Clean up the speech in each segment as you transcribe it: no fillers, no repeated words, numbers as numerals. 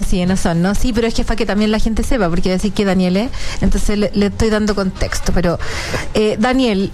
Sí, no son, ¿no? Sí, pero es que para que también la gente sepa, porque decir que Daniel es, entonces le estoy dando contexto. Pero, Daniel,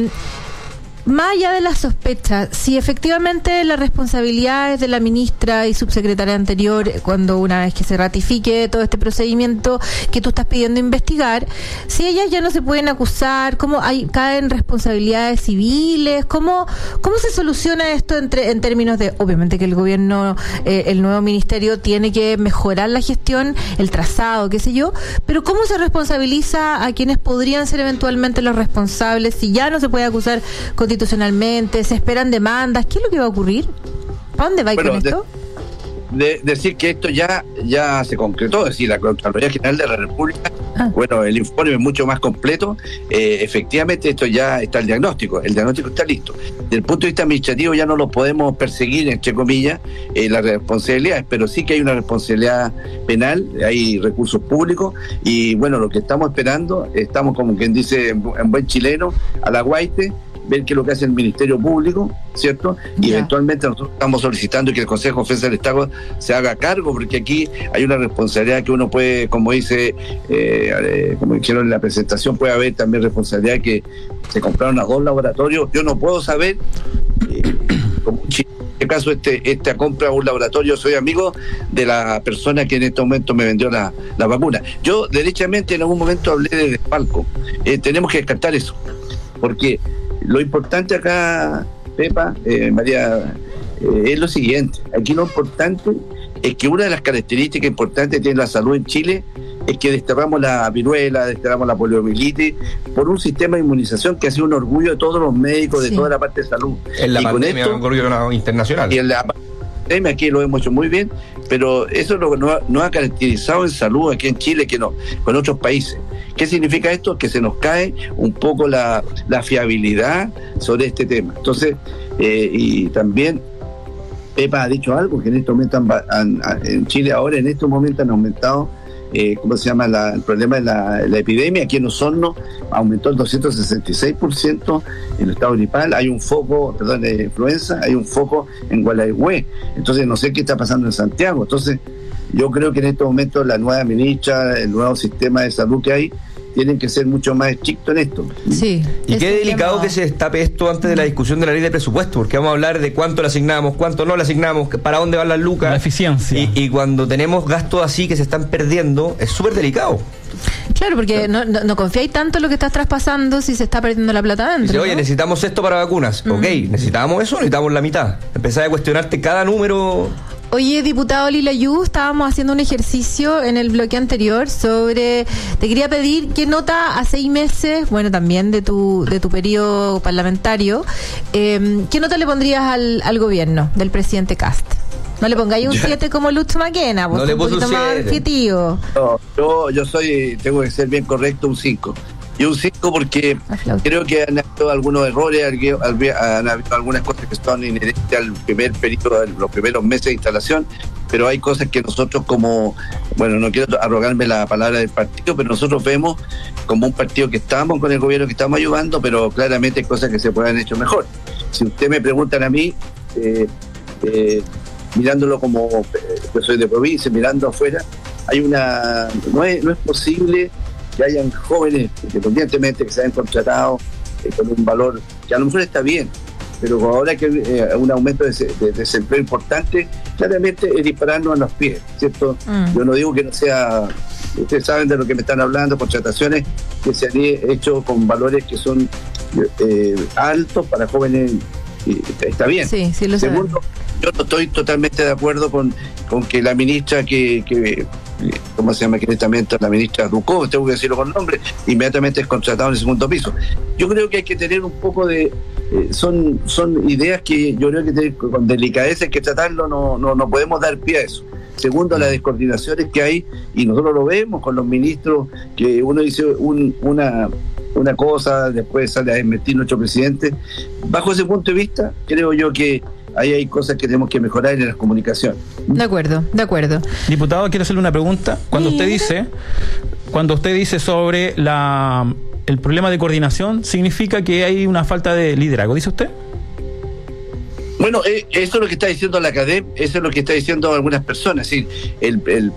más allá de las sospechas, si efectivamente la responsabilidad es de la ministra y subsecretaria anterior, cuando una vez que se ratifique todo este procedimiento que tú estás pidiendo investigar, si ellas ya no se pueden acusar, ¿cómo caen responsabilidades civiles? ¿Cómo se soluciona esto en términos de, obviamente que el gobierno, el nuevo ministerio tiene que mejorar la gestión, el trazado, qué sé yo, pero cómo se responsabiliza a quienes podrían ser eventualmente los responsables si ya no se puede acusar constitucionalmente, se esperan demandas? ¿Qué es lo que va a ocurrir? ¿Para dónde va con esto? Decir que esto ya se concretó, es decir, la Contraloría General de la República, bueno, el informe es mucho más completo, efectivamente esto ya está el diagnóstico está listo. Desde el punto de vista administrativo ya no lo podemos perseguir, entre comillas, las responsabilidades, pero sí que hay una responsabilidad penal, hay recursos públicos, y bueno, lo que estamos esperando, estamos como quien dice en buen chileno, a la guaite, ver qué es lo que hace el Ministerio Público, ¿cierto? Y eventualmente nosotros estamos solicitando que el Consejo de Defensa del Estado se haga cargo, porque aquí hay una responsabilidad que uno puede, como dice, como dijeron en la presentación, puede haber también responsabilidad que se compraron a 2 laboratorios. Yo no puedo saber, como en este caso, esta compra a un laboratorio, soy amigo de la persona que en este momento me vendió la vacuna. Yo, derechamente, en algún momento hablé de desfalco. Tenemos que descartar eso, porque lo importante acá, Pepa, María, es lo siguiente. Aquí lo importante es que una de las características importantes que tiene la salud en Chile es que desterramos la viruela, desterramos la poliomielitis por un sistema de inmunización que ha sido un orgullo de todos los médicos, de toda la parte de salud. En la pandemia, un orgullo internacional. Y en la pandemia aquí lo hemos hecho muy bien, pero eso es lo que nos ha caracterizado en salud aquí en Chile, que no, con otros países. ¿Qué significa esto? Que se nos cae un poco la fiabilidad sobre este tema. Entonces, y también Pepa ha dicho algo, que en este momento en Chile ahora en estos momentos han aumentado, ¿cómo se llama? El problema de la epidemia. Aquí en Osorno aumentó el 266% en el estado gripal. Hay un foco, de influenza, hay un foco en Gualeguay. Entonces no sé qué está pasando en Santiago. Entonces yo creo que en estos momentos la nueva ministra, el nuevo sistema de salud que hay, tienen que ser mucho más estrictos en esto. Sí. Y qué delicado que se destape esto antes de la discusión de la ley de presupuesto, porque vamos a hablar de cuánto le asignamos, cuánto no le asignamos, para dónde van las lucas. La eficiencia. Y cuando tenemos gastos así que se están perdiendo, es súper delicado. Claro, porque no confiáis tanto en lo que estás traspasando si se está perdiendo la plata dentro. Dice, oye, necesitamos esto para vacunas. Ok, necesitamos eso, necesitamos la mitad. Empezás a cuestionarte cada número. Oye, diputado Lila Yu, estábamos haciendo un ejercicio en el bloque anterior sobre, te quería pedir qué nota a 6 meses, bueno, también de tu periodo parlamentario, qué nota le pondrías al gobierno del presidente Kast. No le pongáis un 7 como Lucho Maquena, pues no le puse un poquito más objetivo. No, yo tengo que ser bien correcto, un 5. Y un 5 porque creo que han habido algunos errores, han habido algunas cosas que son inherentes al primer periodo, los primeros meses de instalación, pero hay cosas que nosotros como, bueno, no quiero arrogarme la palabra del partido, pero nosotros vemos como un partido que estamos con el gobierno, que estamos ayudando, pero claramente hay cosas que se pueden haber hecho mejor. Si usted me preguntan a mí, mirándolo como yo soy de provincia, mirando afuera, no es posible que hayan jóvenes, independientemente que se hayan contratado con un valor que a lo mejor está bien, pero ahora que un aumento de desempleo importante, claramente es dispararnos a los pies, ¿cierto? Yo no digo que no sea, ustedes saben de lo que me están hablando, contrataciones que se han hecho con valores que son altos para jóvenes, está bien. Sí, lo Segundo, yo no estoy totalmente de acuerdo con que la ministra ¿cómo se llama? La ministra Ducó, tengo que decirlo con nombre, inmediatamente es contratado en el segundo piso. Yo creo que hay que tener un poco de... son ideas que yo creo que con delicadeza hay que tratarlo, no podemos dar pie a eso. Segundo, las descoordinaciones que hay, y nosotros lo vemos con los ministros, que uno dice una cosa, después sale a desmentir nuestro presidente. Bajo ese punto de vista, creo yo que ahí hay cosas que tenemos que mejorar en las comunicaciones. De acuerdo. Diputado, quiero hacerle una pregunta. Cuando usted dice sobre el problema de coordinación, ¿significa que hay una falta de liderazgo, dice usted? Bueno, eso es lo que está diciendo la academia, eso es lo que está diciendo algunas personas. Es decir, el